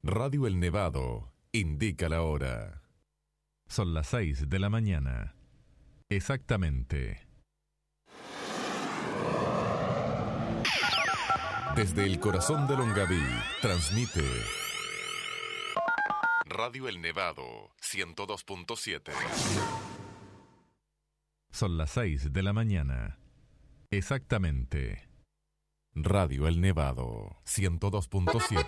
Radio El Nevado indica la hora. Son las 6 de la mañana. Exactamente. Desde el corazón de Longaví, transmite Radio El Nevado 102.7. Son las 6 de la mañana. Exactamente. Radio El Nevado 102.7.